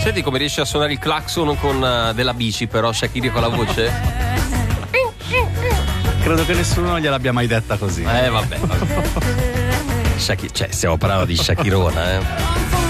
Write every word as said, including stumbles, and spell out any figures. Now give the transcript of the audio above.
Senti come riesce a suonare il clacson con uh, della bici, però Shakira con la voce? Credo che nessuno gliel'abbia mai detta così. Eh vabbè, vabbè. Shakira, cioè stiamo parlando di Shakirona, eh.